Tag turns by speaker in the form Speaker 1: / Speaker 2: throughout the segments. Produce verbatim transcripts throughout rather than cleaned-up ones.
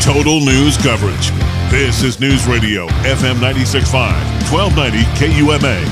Speaker 1: Total news coverage. This is News Radio, F M ninety-six point five, twelve ninety K U M A.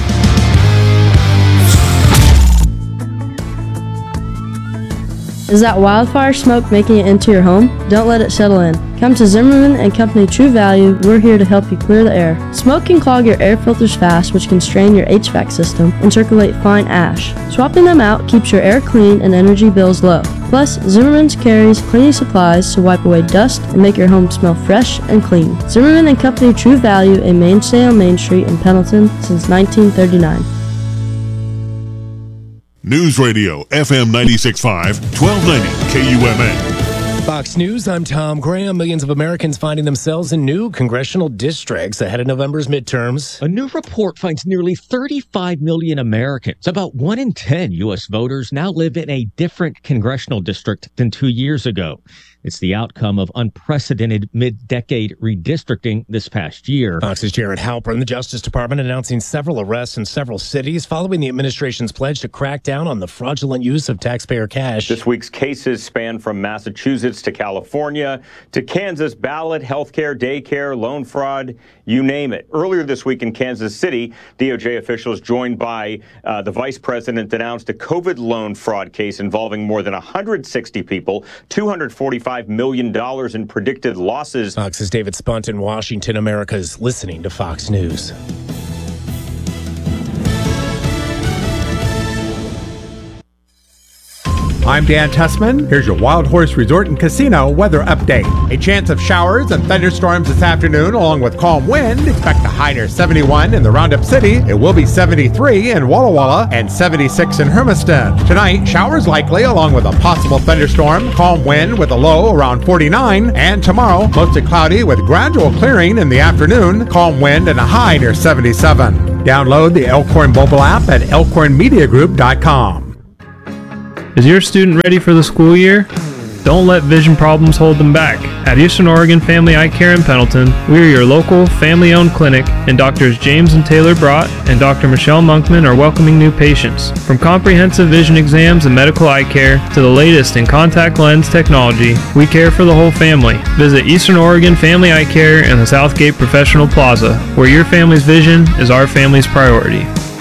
Speaker 2: Is that wildfire smoke making it into your home? Don't let it settle in. Come to Zimmerman and Company True Value. We're here to help you clear the air. Smoke can clog your air filters fast, which can strain your H V A C system and circulate fine ash. Swapping them out keeps your air clean and energy bills low. Plus, Zimmerman's carries cleaning supplies to wipe away dust and make your home smell fresh and clean. Zimmerman and Company True Value, a mainstay on Main Street in Pendleton since nineteen thirty-nine.
Speaker 1: News Radio, F M ninety-six point five, twelve ninety K U M A.
Speaker 3: Fox News, I'm Tom Graham. Millions of Americans finding themselves in new congressional districts ahead of November's midterms.
Speaker 4: A new report finds nearly thirty-five million Americans, about one in ten U S voters, now live in a different congressional district than two years ago. It's the outcome of unprecedented mid-decade redistricting this past year.
Speaker 3: Fox's Jared Halpern. The Justice Department announcing several arrests in several cities following the administration's pledge to crack down on the fraudulent use of taxpayer cash.
Speaker 5: This week's cases span from Massachusetts to California to Kansas. Ballot, healthcare, daycare, loan fraud, you name it. Earlier this week in Kansas City, D O J officials joined by uh, the vice president announced a COVID loan fraud case involving more than one hundred sixty people, two hundred forty-five million dollars in predicted losses.
Speaker 3: Fox's David Spunt in Washington. America's listening to Fox News.
Speaker 6: I'm Dan Tessman. Here's your Wild Horse Resort and Casino weather update. A chance of showers and thunderstorms this afternoon, along with calm wind. Expect a high near seventy-one in the Roundup City. It will be seventy-three in Walla Walla and seventy-six in Hermiston. Tonight, showers likely, along with a possible thunderstorm. Calm wind with a low around forty-nine. And tomorrow, mostly cloudy with gradual clearing in the afternoon. Calm wind and a high near seventy-seven. Download the Elkhorn mobile app at elkhorn media group dot com.
Speaker 7: Is your student ready for the school year? Don't let vision problems hold them back. At Eastern Oregon Family Eye Care in Pendleton, we are your local, family-owned clinic, and Doctors James and Taylor Brott and Doctor Michelle Monkman are welcoming new patients. From comprehensive vision exams and medical eye care to the latest in contact lens technology, we care for the whole family. Visit Eastern Oregon Family Eye Care in the Southgate Professional Plaza, where your family's vision is our family's priority.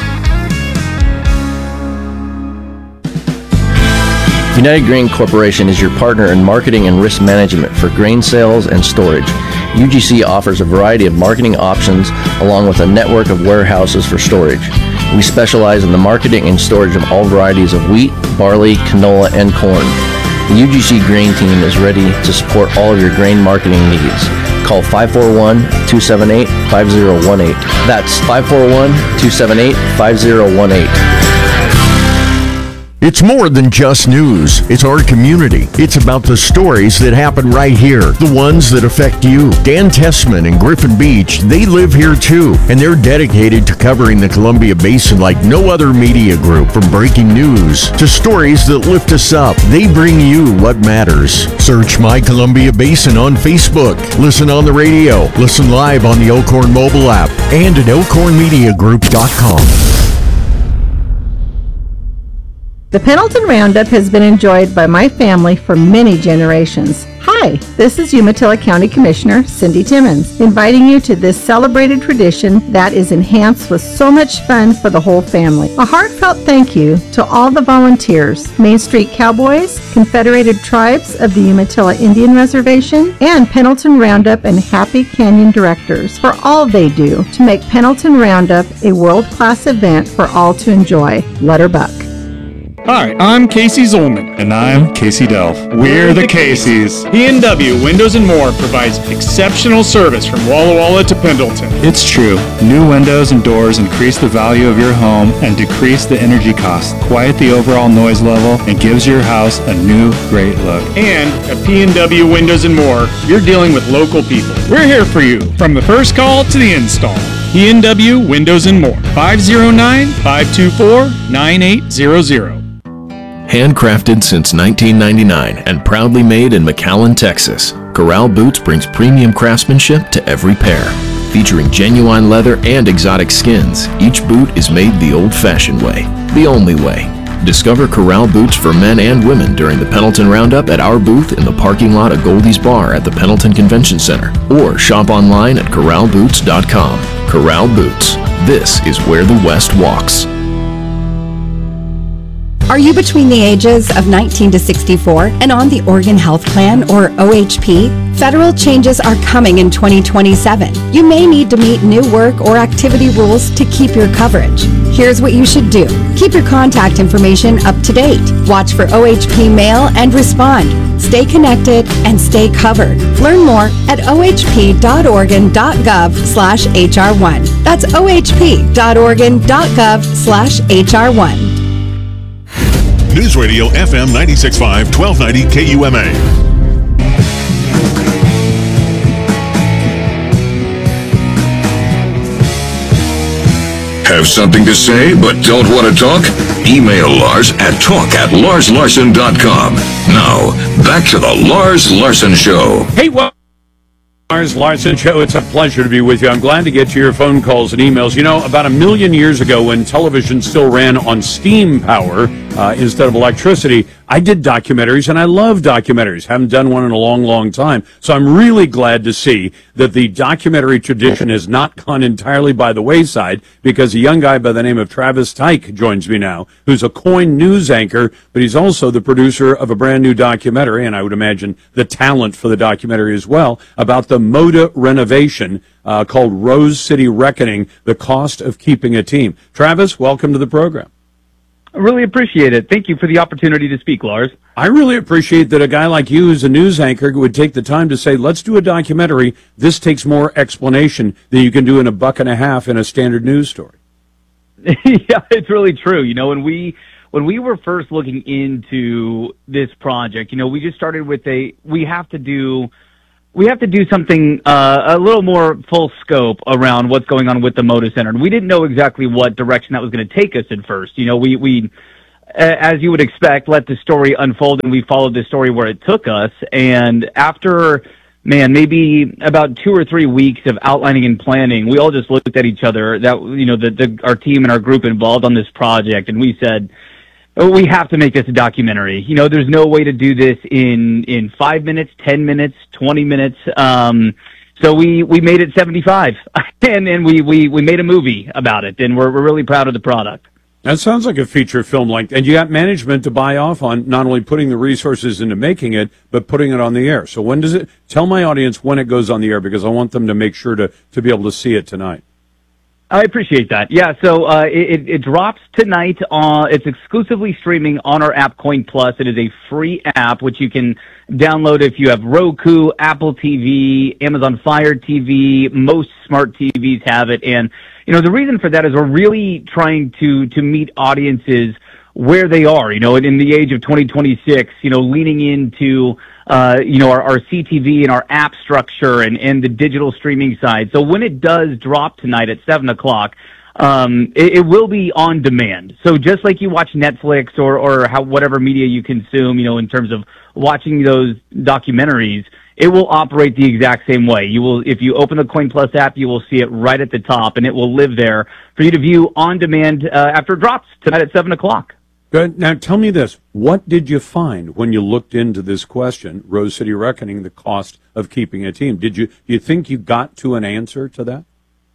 Speaker 8: United Grain Corporation is your partner in marketing and risk management for grain sales and storage. U G C offers a variety of marketing options along with a network of warehouses for storage. We specialize in the marketing and storage of all varieties of wheat, barley, canola, and corn. The U G C Grain Team is ready to support all of your grain marketing needs. Call five four one, two seven eight, five zero one eight. That's five four one, two seven eight, five zero one eight.
Speaker 9: It's more than just news. It's our community. It's about the stories that happen right here, the ones that affect you. Dan Tessman and Griffin Beach, they live here too, and they're dedicated to covering the Columbia Basin like no other media group. From breaking news to stories that lift us up, they bring you what matters. Search My Columbia Basin on Facebook. Listen on the radio. Listen live on the Elkhorn mobile app and at elkhorn media group dot com.
Speaker 10: The Pendleton Roundup has been enjoyed by my family for many generations. Hi, this is Umatilla County Commissioner Cindy Timmons, inviting you to this celebrated tradition that is enhanced with so much fun for the whole family. A heartfelt thank you to all the volunteers, Main Street Cowboys, Confederated Tribes of the Umatilla Indian Reservation, and Pendleton Roundup and Happy Canyon directors for all they do to make Pendleton Roundup a world-class event for all to enjoy. Lutterbuck.
Speaker 11: Hi, I'm Casey Zolman.
Speaker 12: And I'm Casey Delph.
Speaker 11: We're the Caseys. E and W Windows and More provides exceptional service from Walla Walla to Pendleton.
Speaker 12: It's true. New windows and doors increase the value of your home and decrease the energy costs, quiet the overall noise level, and gives your house a new, great look.
Speaker 11: And at P and W Windows and More, you're dealing with local people. We're here for you, from the first call to the install. E and W Windows and More. five oh nine, five two four, nine eight zero zero.
Speaker 13: Handcrafted since nineteen ninety-nine and proudly made in McAllen, Texas, Corral Boots brings premium craftsmanship to every pair. Featuring genuine leather and exotic skins, each boot is made the old-fashioned way, the only way. Discover Corral boots for men and women during the Pendleton Roundup at our booth in the parking lot of Goldie's Bar at the Pendleton Convention Center, or shop online at corral boots dot com. Corral Boots. This is where the West walks.
Speaker 14: Are you between the ages of nineteen to sixty-four and on the Oregon Health Plan, or O H P? Federal changes are coming in twenty twenty-seven. You may need to meet new work or activity rules to keep your coverage. Here's what you should do. Keep your contact information up to date. Watch for O H P mail and respond. Stay connected and stay covered. Learn more at o h p dot oregon dot gov slash h r one. That's o h p dot oregon dot gov slash h r one.
Speaker 1: News Radio F M ninety-six point five, twelve ninety K U M A.
Speaker 15: Have something to say but don't want to talk? Email Lars at talk at lars larson dot com. Now, back to the Lars Larson Show.
Speaker 16: Hey, well, Lars Larson Show, it's a pleasure to be with you. I'm glad to get to your phone calls and emails. You know, about a million years ago, when television still ran on steam power uh, instead of electricity, I did documentaries, and I love documentaries. Haven't done one in a long, long time. So I'm really glad to see that the documentary tradition has not gone entirely by the wayside, because a young guy by the name of Travis Tyke joins me now, who's a coin news anchor, but he's also the producer of a brand new documentary, and I would imagine the talent for the documentary as well, about the Moda renovation uh, called Rose City Reckoning, the cost of keeping a team. Travis, welcome to the program.
Speaker 17: I really appreciate it. Thank you for the opportunity to speak, Lars.
Speaker 16: I really appreciate that a guy like you, who's a news anchor, would take the time to say, let's do a documentary. This takes more explanation than you can do in a buck and a half in a standard news story.
Speaker 17: Yeah, it's really true. You know, when we when we were first looking into this project, you know, we just started with a, we have to do we have to do something uh, a little more full scope around what's going on with the Moda Center. And we didn't know exactly what direction that was going to take us at first. You know, we, we, as you would expect, let the story unfold, and we followed the story where it took us. And after, man, maybe about two or three weeks of outlining and planning, we all just looked at each other, that, you know, the, the, our team and our group involved on this project, and we said, oh, we have to make this a documentary. You know, there's no way to do this in, in five minutes, ten minutes, twenty minutes. Um, so we, we made it seventy-five, and then we, we, we made a movie about it, and we're, we're really proud of the product.
Speaker 16: That sounds like a feature film length, and you got management to buy off on not only putting the resources into making it, but putting it on the air. So when does it, tell my audience when it goes on the air, because I want them to make sure to, to be able to see it tonight.
Speaker 17: I appreciate that. Yeah, so uh, it, it drops tonight. Uh, it's exclusively streaming on our app, Coin Plus. It is a free app, which you can download if you have Roku, Apple T V, Amazon Fire T V. Most smart T Vs have it. And, you know, the reason for that is we're really trying to, to meet audiences where they are, you know, in the age of twenty twenty-six, you know, leaning into, uh, you know, our, our C T V and our app structure and, and the digital streaming side. So when it does drop tonight at seven o'clock, um, it, it will be on demand. So just like you watch Netflix or, or how, whatever media you consume, you know, in terms of watching those documentaries, it will operate the exact same way. You will, if you open the Coin Plus app, you will see it right at the top, and it will live there for you to view on demand, uh, after it drops tonight at seven o'clock.
Speaker 16: Good. Now, tell me this. What did you find when you looked into this question, Rose City Reckoning, the cost of keeping a team? Did you, do you think you got to an answer to that?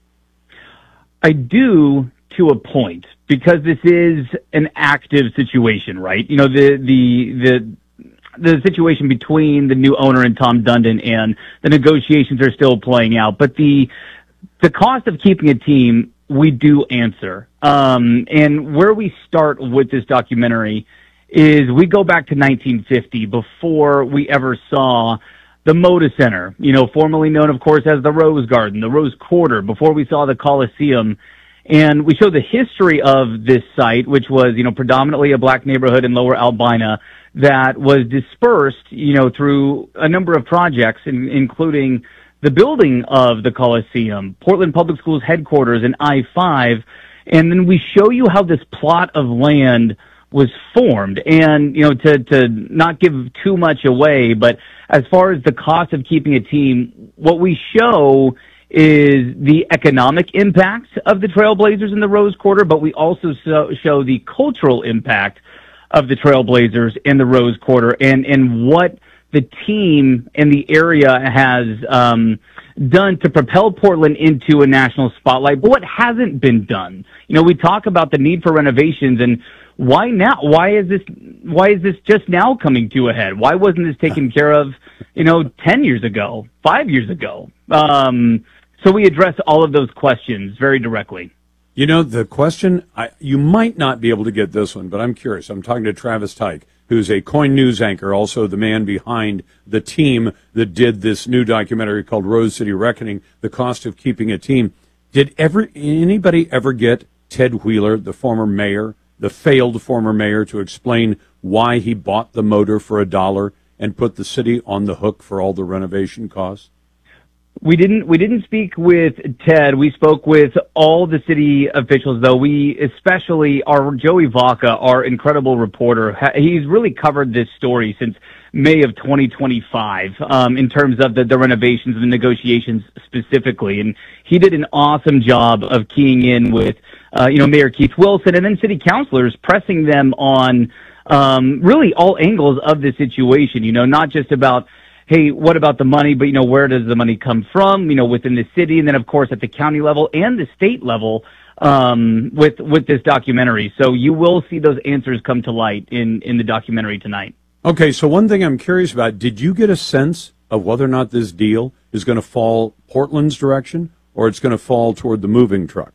Speaker 17: I do, to a point, because this is an active situation, right? You know, the, the, the, the situation between the new owner and Tom Dundon, and the negotiations are still playing out. But the, the cost of keeping a team, we do answer. Um, and where we start with this documentary is we go back to nineteen fifty, before we ever saw the Moda Center, you know, formerly known, of course, as the Rose Garden, the Rose Quarter, before we saw the Coliseum. And we show the history of this site, which was, you know, predominantly a black neighborhood in Lower Albina that was dispersed, you know, through a number of projects, in, including the building of the Coliseum, Portland Public Schools headquarters, and I five. And then we show you how this plot of land was formed. And, you know, to, to not give too much away, but as far as the cost of keeping a team, what we show is the economic impact of the Trailblazers in the Rose Quarter, but we also so, show the cultural impact of the Trailblazers in the Rose Quarter and, and what the team in the area has um, done to propel Portland into a national spotlight, but what hasn't been done. You know, we talk about the need for renovations, and why now? Why is this? Why is this just now coming to a head? Why wasn't this taken care of, you know, ten years ago, five years ago? Um, so we address all of those questions very directly.
Speaker 16: You know, the question, I, you might not be able to get this one, but I'm curious. I'm talking to Travis Tyke, who's a Coin News anchor, also the man behind the team that did this new documentary called Rose City Reckoning, The Cost of Keeping a Team. Did ever anybody ever get Ted Wheeler, the former mayor, the failed former mayor, to explain why he bought the motor for a dollar and put the city on the hook for all the renovation costs?
Speaker 17: We didn't. We didn't speak with Ted. We spoke with all the city officials, though. We, especially our Joey Vaca, our incredible reporter, ha- he's really covered this story since May of twenty twenty-five um, in terms of the, the renovations and the negotiations specifically. And he did an awesome job of keying in with, uh, you know, Mayor Keith Wilson and then city councilors, pressing them on um, really all angles of the situation. You know, not just about, hey, what about the money? But, you know, where does the money come from, you know, within the city? And then, of course, at the county level and the state level um, with with this documentary. So you will see those answers come to light in, in the documentary tonight.
Speaker 16: Okay, so one thing I'm curious about, did you get a sense of whether or not this deal is going to fall Portland's direction or it's going to fall toward the moving trucks?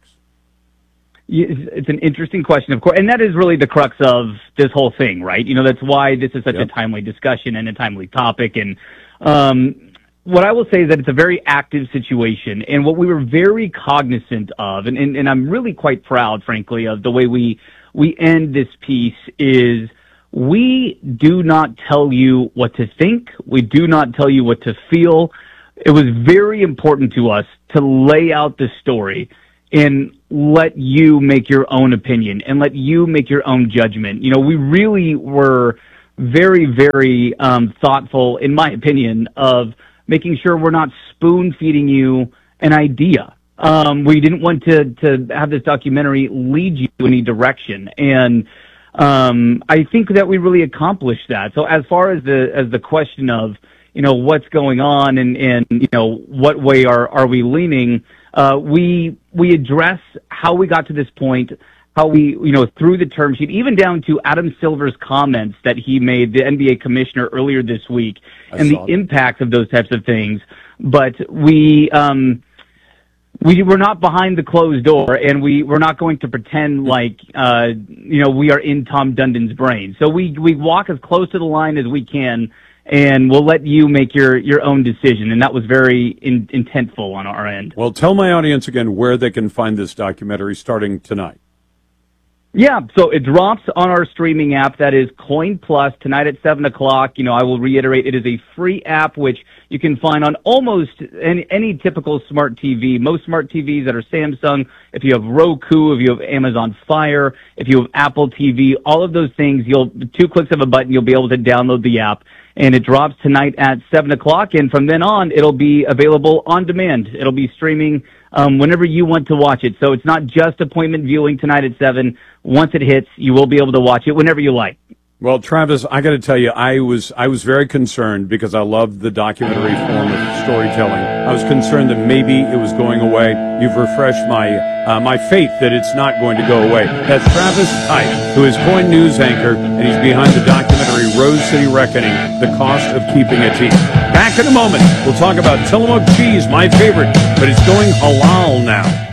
Speaker 17: It's an interesting question, of course, and that is really the crux of this whole thing, right? You know, that's why this is such yep. a timely discussion and a timely topic. And um, what I will say is that it's a very active situation, and what we were very cognizant of, and, and, and I'm really quite proud, frankly, of the way we we end this piece is we do not tell you what to think. We do not tell you what to feel. It was very important to us to lay out the story and let you make your own opinion and let you make your own judgment. You know, we really were very, very um, thoughtful, in my opinion, of making sure we're not spoon-feeding you an idea. Um, we didn't want to, to have this documentary lead you in any direction. And um, I think that we really accomplished that. So as far as the as the question of, you know, what's going on and, and you know, what way are, are we leaning, Uh, we we address how we got to this point, how we, you know, through the term sheet, even down to Adam Silver's comments that he made, the N B A commissioner, earlier this week, I and the that. impact of those types of things. But we um, we were not behind the closed door, and we we're not going to pretend like uh, you know we are in Tom Dundon's brain. So we we walk as close to the line as we can, and we'll let you make your, your own decision. And that was very in, intentful on our end.
Speaker 16: Well, tell my audience again where they can find this documentary starting tonight.
Speaker 17: Yeah, so it drops on our streaming app. That is Coin Plus tonight at seven o'clock. You know, I will reiterate, it is a free app which you can find on almost any, any typical smart T V. Most smart T Vs that are Samsung, if you have Roku, if you have Amazon Fire, if you have Apple T V, all of those things, you'll two clicks of a button, you'll be able to download the app. And it drops tonight at seven o'clock, and from then on, it'll be available on demand. It'll be streaming um, whenever you want to watch it. So it's not just appointment viewing tonight at seven. Once it hits, you will be able to watch it whenever you like.
Speaker 16: Well, Travis, I got to tell you, I was I was very concerned because I love the documentary form of storytelling. I was concerned that maybe it was going away. You've refreshed my uh, my faith that it's not going to go away. That's Travis Tyke, who is Coin News anchor, and he's behind the documentary Rose City Reckoning, The Cost of Keeping a Team. Back in a moment, we'll talk about Tillamook cheese, my favorite, but it's going halal now.